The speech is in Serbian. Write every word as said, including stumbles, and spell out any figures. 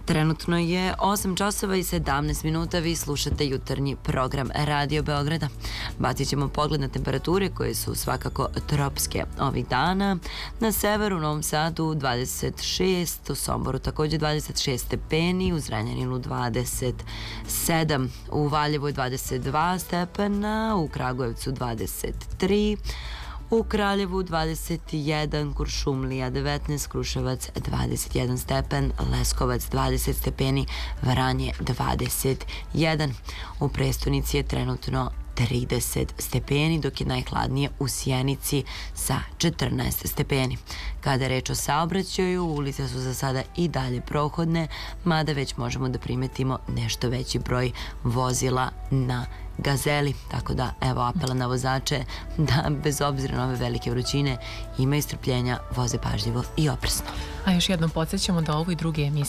Trenutno je osam časova i sedamnaest minuta, vi slušate jutarnji program Radio Beograda. Bacit ćemo pogled na temperature koje su svakako tropske ovih dana. Na severu u Novom Sadu dvadeset šest, u Somboru također dvadeset šest stepeni, u Zrenjaninu dvadeset sedam, u Valjevu je dvadeset dva stepena, u Kragujevcu dvadeset tri, u Kraljevu dvadeset jedan, Kuršumlija devetnaest, Kruševac dvadeset jedan stepen, Leskovac dvadeset stepeni, Vranje dvadeset jedan. U prestonici je trenutno trideset stepeni, dok je najhladnije u Sjenici sa četrnaest stepeni. Kada je reč o saobraćaju, ulice su za sada i dalje prohodne, mada već možemo da primetimo nešto veći broj vozila na Gazeli, tako da evo apela na vozače da bez obzira na ove velike vrućine imaju strpljenja, voze pažljivo i opresno. A još jednom podsjećamo da ovu i druge emisije